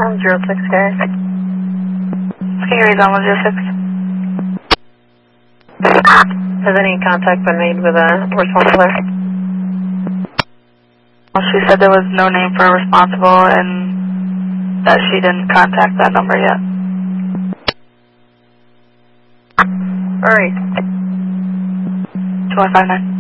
06 Gary. Gary's on 06. Has any contact been made with a responsible? Well, she said there was no name for a responsible and that she didn't contact that number yet. Alright. 2159.